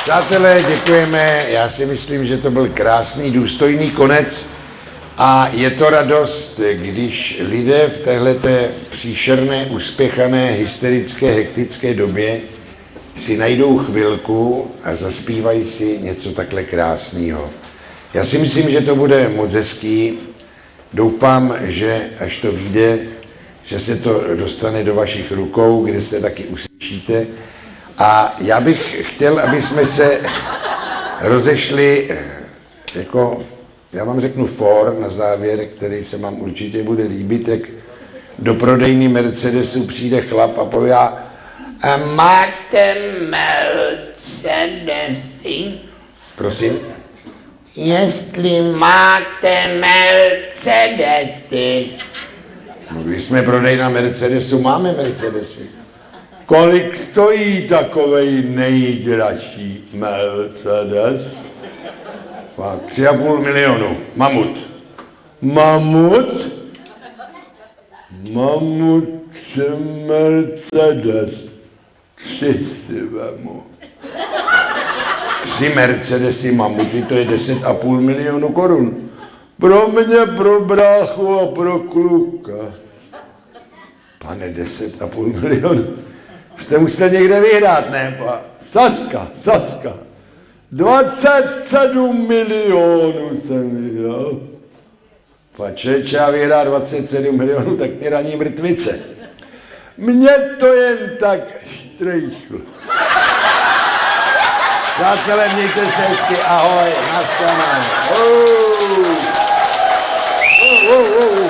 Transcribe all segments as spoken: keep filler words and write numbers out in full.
Přátelé, děkujeme. Já si myslím, že to byl krásný, důstojný konec. A je to radost, když lidé v téhleté příšerné, uspěchané, hysterické, hektické době si najdou chvilku a zaspívají si něco takhle krásného. Já si myslím, že to bude moc hezký. Doufám, že až to vyjde, že se to dostane do vašich rukou, kde se taky uslyšíte. A já bych chtěl, aby jsme se rozešli jako, já vám řeknu for na závěr, který se vám určitě bude líbit, jak do prodejny Mercedesu přijde chlap a povídá: a máte Mercedesy? Prosím? Jestli máte Mercedesy. No, když jsme prodejna Mercedesu, máme Mercedesy. Kolik stojí takovej nejdražší Mercedes? Má tři a půl milionu. Mamut. Mamut? Mamut Mercedes. Tři si vemu. Tři Mercedesy mamuty, to je deset a půl milionu korun. Pro mě, pro bráchu a pro kluka. Pane, deset a půl milionu. Jste musel někde vyhrát, ne? Saska, Saska. dvacet sedm milionů jsem vyhrál. Pačeč, já vyhrá dvacet sedm milionů, tak mě raní mrtvice. Mě to jen tak štrejchl. Přátelé, mějte se hezky, ahoj, nashledanou. Oh. Oh, oh, oh.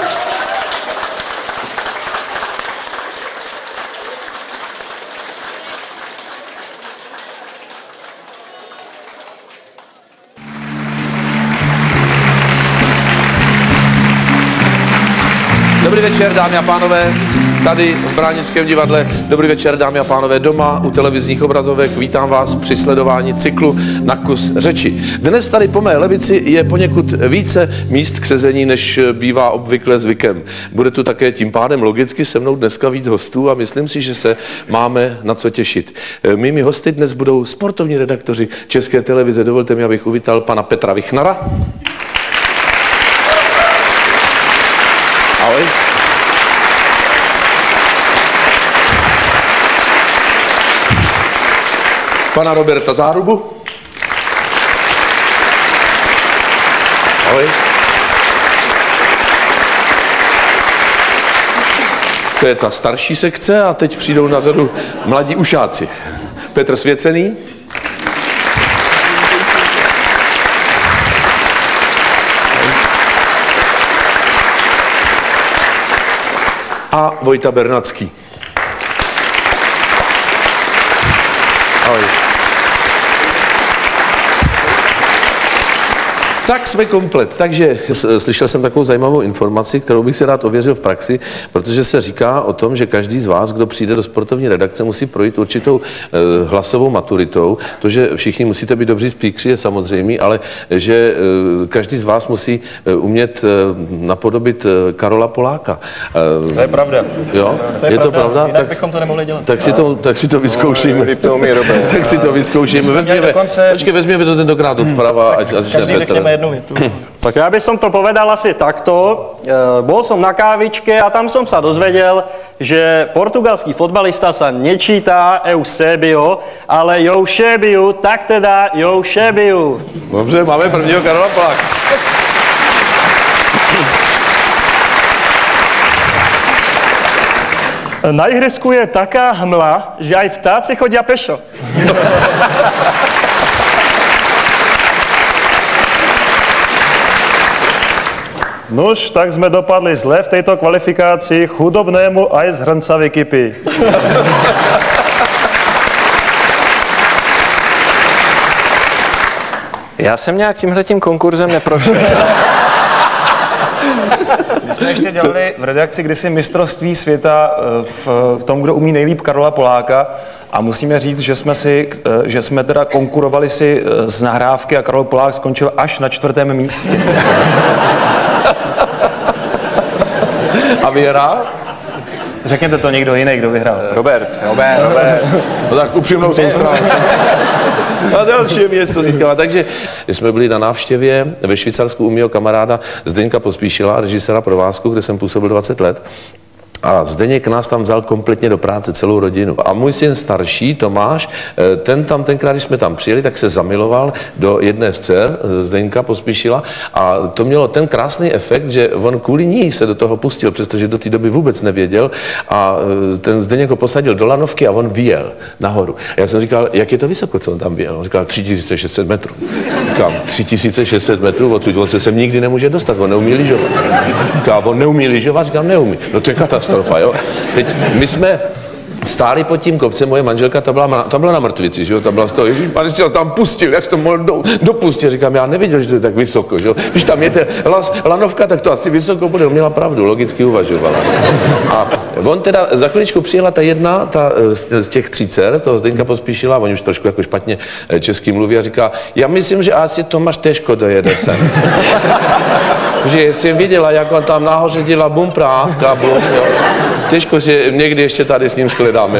Dobrý večer, dámy a pánové, tady v Bránickém divadle. Dobrý večer, dámy a pánové, doma u televizních obrazovek. Vítám vás při sledování cyklu Na kus řeči. Dnes tady po mé levici je poněkud více míst k sezení, než bývá obvykle zvykem. Bude tu také tím pádem logicky se mnou dneska víc hostů a myslím si, že se máme na co těšit. Mými hosty dnes budou sportovní redaktoři České televize. Dovolte mi, abych uvítal pana Petra Vichnara. Ahoj. Pana Roberta Zárubu. Ahoj. To je ta starší sekce a teď přijdou na řadu mladí ušáci. Petr Svěcený. A Vojta Bernacký. Ahoj. Tak jsme komplet. Takže slyšel jsem takovou zajímavou informaci, kterou bych si rád ověřil v praxi, protože se říká o tom, že každý z vás, kdo přijde do sportovní redakce, musí projít určitou eh, hlasovou maturitou. To, že všichni musíte být dobří speakři, je samozřejmé, ale že eh, každý z vás musí eh, umět eh, napodobit eh, Karola Poláka. Eh, to je pravda. Jo? To je, je pravda. to pravda? Jinak tak, bychom to nemohli dělat. Tak si to, tak si to vyzkoušíme. No, to umí Robert. Tak si to vyzkoušíme. Vezměme, dokonce... Počkej, vezměme to tentokrát odprava. Ať, ať každý řekněme jednu větu. Tak ja by som to povedal asi takto. E, bol som na kávičke a tam som sa dozvedel, že portugalský fotbalista sa nečíta Eusebio, ale Eusebio, tak teda Eusebio. Dobře, máme prvního Karola Poláka. Na ihrisku je taká hmla, že aj vtáci chodia pešo. Nuž, tak sme dopadli zle v tejto kvalifikácii, chudobnému aj z hrnca vykypí. Já jsem nějak tímhletím konkurzem neprošel. My jsme ještě dělali v redakci kdysi mistrovství světa v tom, kdo umí nejlíp Karola Poláka, a musíme říct, že jsme si, že jsme teda konkurovali si z nahrávky a Karol Polák skončil až na čtvrtém místě. A vyhrál? Řekněte to někdo jiný, kdo vyhrál. Robert. Robert. Robert. No tak upřímnou soustrast. A další město získává. Takže jsme byli na návštěvě ve Švýcarsku u mého kamaráda Zdeňka Pospíšila, režiséra Provázku, kde jsem působil dvacet let. A Zdeněk nás tam vzal kompletně do práce, celou rodinu. A můj syn starší, Tomáš, ten tam tenkrát, když jsme tam přijeli, tak se zamiloval do jedné z dcer, Zdeňka Pospíšila. A to mělo ten krásný efekt, že on kvůli ní se do toho pustil, přestože do té doby vůbec nevěděl. A ten Zdeněk ho posadil do lanovky a on vyjel nahoru. A já jsem říkal, jak je to vysoko, co on tam vyjel? On říkal tři tisíce šest set metrů. Říkám, tři tisíce šest set metrů, odsud on se sem nikdy nemůže dostat, on neumí lyžovat. Říkám, on neumí lyžovat? Říkám, neumí. No to je katastrofa, jo. Teď my jsme stáli pod tím kopcem, moje manželka, ta byla, ta byla na mrtvici, že jo, ta byla z toho, ježišmarja, jsi to tam pustil, jak jsi to mohl do, dopustit, říkám, já nevěděl, že to je tak vysoko, že jo, když tam je ta las, lanovka, tak to asi vysoko bude, měla pravdu, logicky uvažovala. A on teda, za chviličku přijela ta jedna, ta z, z těch tří dcer, toho Zdeňka Pospíšila, on už trošku jako špatně česky mluví a říká, já myslím, že asi Tomáš těžko dojede sem. Protože jsem viděla, jak on tam nahoře dělá bum prásk a bum, jo. Těžko si někdy ještě tady s ním shledáme.